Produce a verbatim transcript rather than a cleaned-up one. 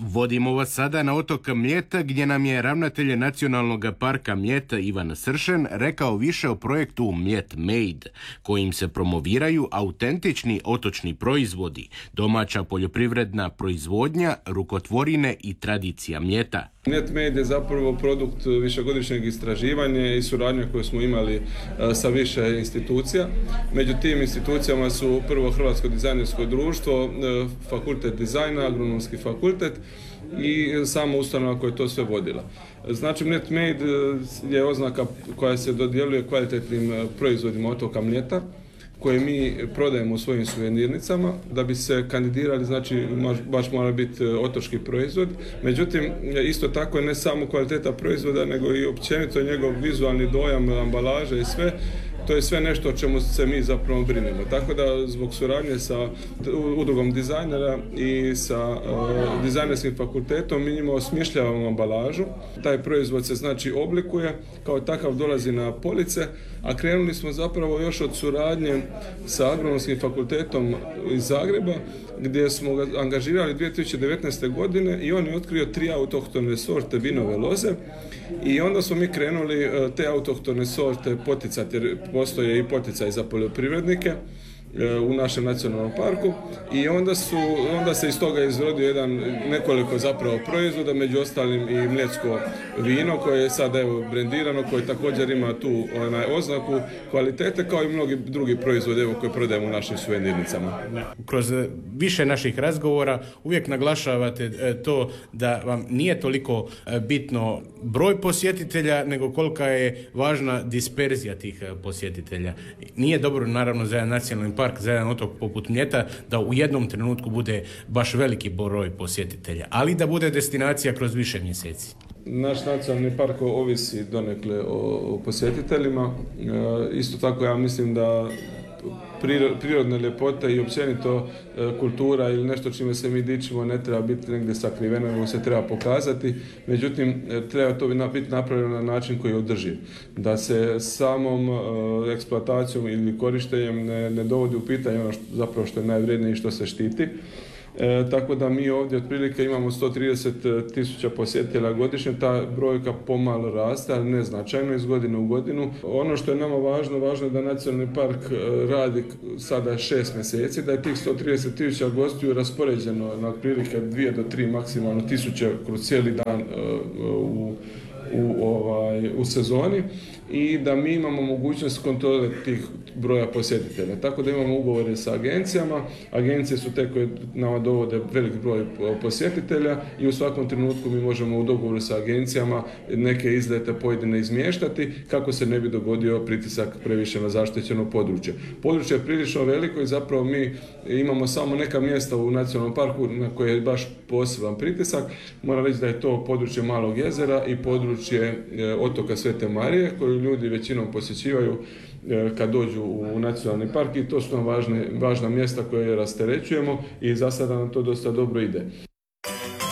Vodimo vas sada na otok Mljeta gdje nam je ravnatelj Nacionalnog parka Mljet Ivan Sršen rekao više o projektu Mljet Made, kojim se promoviraju autentični otočni proizvodi, domaća poljoprivredna proizvodnja, rukotvorine i tradicija Mljeta. Mljet Made je zapravo produkt višegodišnjeg istraživanja i suradnje koje smo imali sa više institucija. Među tim institucijama su prvo Hrvatsko dizajnersko društvo, Fakultet dizajna, Agronomski fakultet i sama ustanova koja je to sve vodila. Znači, Mljet Made je oznaka koja se dodjeljuje kvalitetnim proizvodima otoka Mljeta, koje mi prodajemo u svojim suvenirnicama. Da bi se kandidirali, znači baš mora biti otočki proizvod. Međutim, isto tako je ne samo kvaliteta proizvoda, nego i općenito njegov vizualni dojam, ambalaže i sve. To je sve nešto o čemu se mi zapravo brinemo. Tako da zbog suradnje sa udrugom dizajnera i sa uh, dizajnerskim fakultetom mi njima osmišljavamo ambalažu. Taj proizvod se znači oblikuje, kao takav dolazi na police, a krenuli smo zapravo još od suradnje sa Agronomskim fakultetom iz Zagreba, gdje smo ga angažirali dvije tisuće devetnaeste. godine i on je otkrio tri autohtone sorte vinove loze i onda smo mi krenuli uh, te autohtone sorte poticati, jer postoje i poticaj za poljoprivrednike u našem nacionalnom parku i onda, su, onda se iz toga izrodio jedan nekoliko zapravo proizvoda, među ostalim i mljetsko vino koje je sada evo brendirano, koje također ima tu onaj oznaku kvalitete, kao i mnogi drugi proizvodi evo koje prodajemo u našim suvenirnicama. Kroz više naših razgovora uvijek naglašavate to da vam nije toliko bitno broj posjetitelja, nego kolika je važna disperzija tih posjetitelja. Nije dobro naravno za jedan nacionalni park, za jedan otok poput Mljeta, da u jednom trenutku bude baš veliki broj posjetitelja, ali da bude destinacija kroz više mjeseci. Naš nacionalni park ovisi donekle o posjetiteljima. E, isto tako ja mislim da prirodne ljepote i općenito kultura ili nešto čime se mi dičimo ne treba biti negdje sakriveno, nego se treba pokazati. Međutim, treba to biti napravljeno na način koji je održiv. Da se samom eksploatacijom ili korištenjem ne, ne dovodi u pitanje ono što, zapravo što je najvrednije i što se štiti. E, tako da mi ovdje otprilike imamo sto trideset tisuća posjetitelja godišnje, ta brojka pomalo raste, ali ne značajno iz godine u godinu. Ono što je nama važno, važno je da nacionalni park radi sada šest mjeseci, da je tih sto trideset tisuća gostiju raspoređeno na otprilike dvije do tri maksimalno tisuće kroz cijeli dan u U, ovaj, u sezoni i da mi imamo mogućnost kontrole tih broja posjetitelja. Tako da imamo ugovore sa agencijama. Agencije su te koje nama dovode velik broj posjetitelja i u svakom trenutku mi možemo u dogovoru sa agencijama neke izlete pojedine izmještati kako se ne bi dogodio pritisak previše na zaštićeno područje. Područje je prilično veliko i zapravo mi imamo samo neka mjesta u nacionalnom parku na koje je baš poseban pritisak. Moram reći da je to područje Malog jezera i područje otoka Svete Marije koju ljudi većinom posjećivaju kad dođu u nacionalni park i to su nam važne, važna mjesta koje rasterećujemo i za sada nam to dosta dobro ide.